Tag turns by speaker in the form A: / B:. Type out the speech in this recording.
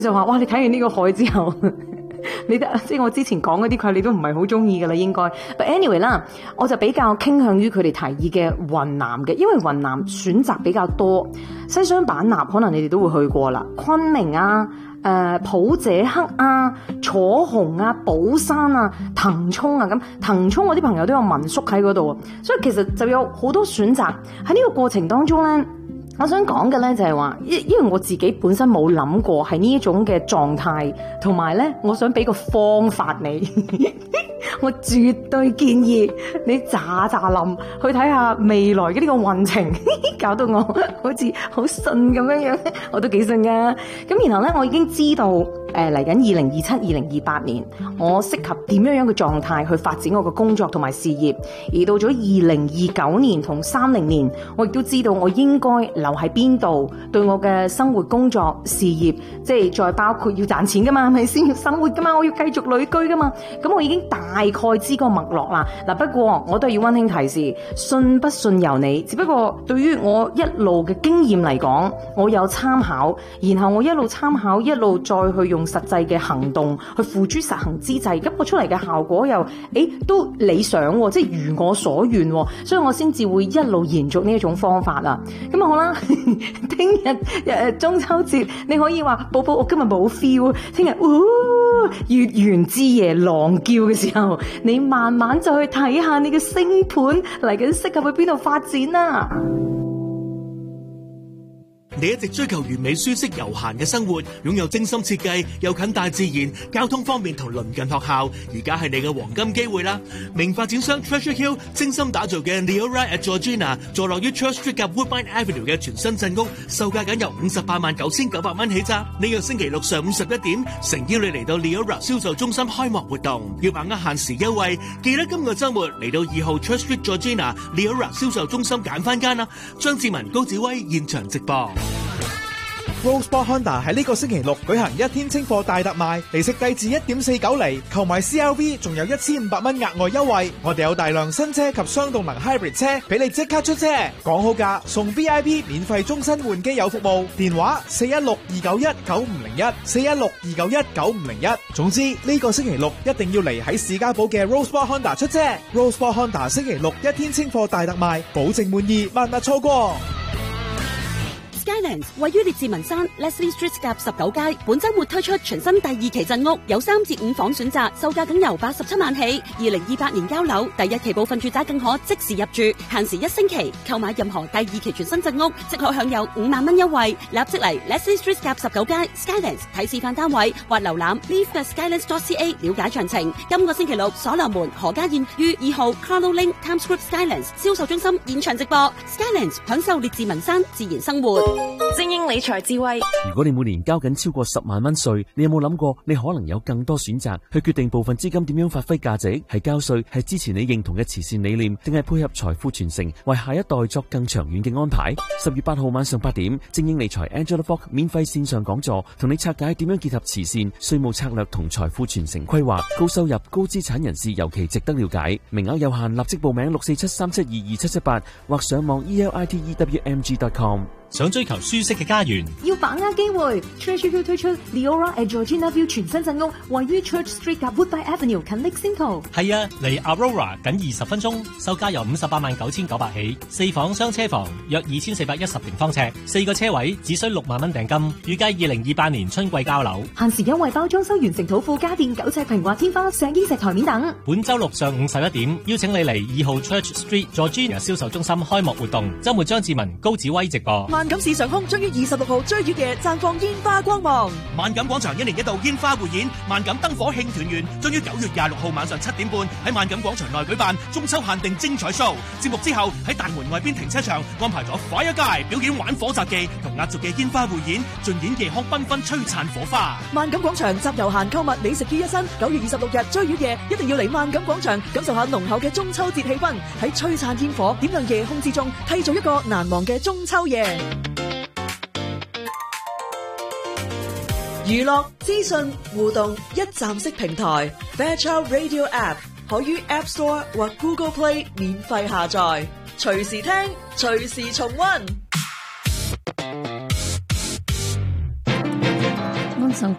A: 就話哇，你睇完呢個海之後。即係我之前講嗰啲佢你都唔係好中意噶啦，應該。But anyway 啦，我就比較傾向於佢哋提議嘅雲南嘅，因為雲南選擇比較多。西雙版納可能你哋都會去過啦，昆明啊、普者克啊、楚雄啊、寶山啊、騰衝啊咁。騰衝我啲朋友都有民宿喺嗰度，所以其實就有好多選擇。喺呢個過程當中咧，我想講嘅咧就係話，因為我自己本身冇諗過係呢一種嘅狀態，同埋咧，我想俾個方法你，我絕對建議你咋冧去睇下未來嘅呢個運程，搞到我好似好信咁樣樣，我都幾信噶。咁然後咧，我已經知道嚟緊2027、2028年，我適合點樣嘅狀態去發展我嘅工作同埋事業。而到咗2029年同30年，我亦都知道我應該留喺邊度，對我嘅生活、工作、事業，即係再包括要賺錢噶嘛，係咪先要生活噶嘛，我要繼續旅居噶嘛。咁我已經大概知個脈絡啦。嗱，不過我都要溫馨提示，信不信由你。只不過對於我一路嘅經驗嚟講，我有參考，然後我一路參考，一路再去用實際嘅行動去付諸實行之際，咁我出嚟嘅效果又都理想喎，即係如我所願喎，所以我先至會一路延續呢一種方法啦。咁好啦，聽日中秋節你可以話寶寶我今日冇 feel， 聽日月圓之夜狼叫嘅時候，你慢慢就去睇下你嘅星盤嚟緊適合去邊度發展啦。
B: 你一直追求完美、舒適、悠閒嘅生活，擁有精心設計又近大自然，交通方便同鄰近學校，而家係你嘅黃金機會啦！名發展商 Treasure Hill 精心打造嘅 Leora at Georgina， 坐落於 Church Street 及 Woodbine Avenue 嘅全新鎮屋，售價僅由589900蚊起咋。呢個星期六上午11點，誠邀你嚟到 Leora 銷售中心開幕活動，要把握限時優惠，記得今個週末嚟到2號 Church Street Georgina Leora 銷售中心揀翻間啦！張志文、高子威現場直播。
C: Roseport Honda 喺呢個星期六舉行一天清貨大特賣，利息低至 1.49 厘，購買 CRV 仲有1500蚊額外優惠。我哋有大量新車及雙動能 hybrid 車俾你即刻出車，講好價送 VIP 免費終身換機油服務，電話416-291-9501 416-291-9501。總之呢個星期六一定要嚟喺士嘉堡嘅 Roseport Honda 出車。Roseport Honda 星期六一天清貨大特賣，保證滿意，萬勿錯過。
D: Skylands 位於列治文山 Leslie Street 夾19街，本周末推出全新第2期鎮屋，有3至5房選擇，售價僅由87萬起。2028年交樓，第1期部分住宅更可即時入住，限時1星期。購買任何第2期全新鎮屋，即可享有5萬蚊優惠。立即嚟 Leslie Street 夾19街 Skylands 睇示範單位，或瀏覽 live.skylands.ca 了解詳情。今個星期六，所羅門何家燕於2號 Carlo Link Times Square Skylands 銷售中心現場直播。Skylands 享受列治文山自然生活。
E: 精英理財智慧。
F: 如果你每年交緊超過10萬蚊稅，你有冇諗過你可能有更多選擇去決定部分資金點樣發揮價值？係交稅，係支持你認同嘅慈善理念，定係配合財富傳承，為下一代作更長遠嘅安排？10月8號晚上8點，精英理財 Angela Fox 免費線上講座，同你拆解點樣結合慈善、稅務策略同財富傳承規劃。高收入、高資產人士尤其值得了解，名額有限，立即報名647-372-2778或上網 elitewmg.com。
G: 想追求舒適嘅家園，
A: 要把握機會。Treasure Hill 推出 Leora at Georgina View 全新鎮屋，位於 Church Street 及 Woodbine Avenue 近 Lake Simcoe。
G: 係啊，離 Aurora 僅20分鐘，售價由589900起，4房雙車房，約2410平方尺，4個車位，只需6萬蚊訂金，預計2028年春季交樓。
A: 限時優惠包裝修完成土庫家電9尺平滑天花、石英石台面等。
G: 本周六上午11點，邀請你嚟2號 Church Street Georgina 銷售中心開幕活動，周末張志文、高子威直播。
H: 萬錦市上空將於26號追月夜綻放煙花光芒。
B: 萬錦廣場1年1度煙花匯演，萬錦燈火慶團圓，將於9月26號晚上7點半喺萬錦廣場內舉辦中秋限定精彩 show。節目之後喺大門外邊停車場安排咗 Fire Guy 表演玩火雜技同壓軸嘅煙花匯演，盡演夜空繽紛璀璨火花。
H: 萬錦廣場集遊閒購物美食於一身，9月26日追月夜一定要嚟萬錦廣場感受下濃厚嘅中秋節氣氛，喺璀璨煙火點亮夜空之中，締造一個難忘嘅中秋夜。娛樂資訊互動一站式平台 Fairchild Radio App 可於 App Store 或 Google Play 免費下載，隨時聽，隨時重溫。